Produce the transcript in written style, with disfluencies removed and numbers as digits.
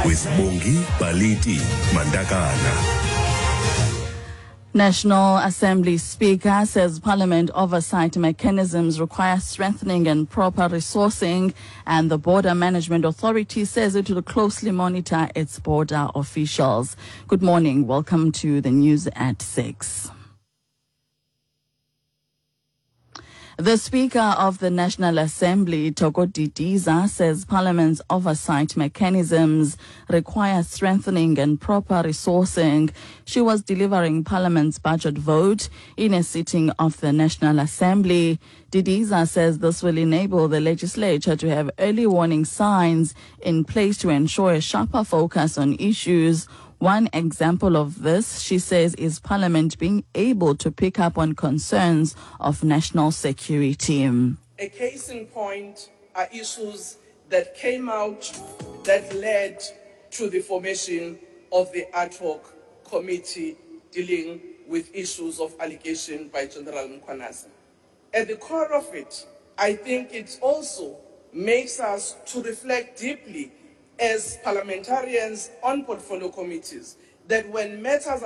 with Bongi Baliti Mandakana. National Assembly Speaker says Parliament oversight mechanisms require strengthening and proper resourcing, and the Border Management Authority says it will closely monitor its border officials. Good morning. Welcome to the news at 6. The Speaker of the National Assembly, Thoko Didiza, says Parliament's oversight mechanisms require strengthening and proper resourcing. She was delivering Parliament's budget vote in a sitting of the National Assembly. Didiza says this will enable the legislature to have early warning signs in place to ensure a sharper focus on issues. One example of this, she says, is Parliament being able to pick up on concerns of national security. A case in point are issues that came out that led to the formation of the ad hoc committee dealing with issues of allegation by General Mkhwanazi. At the core of it, I think it also makes us to reflect deeply as parliamentarians on portfolio committees that when matters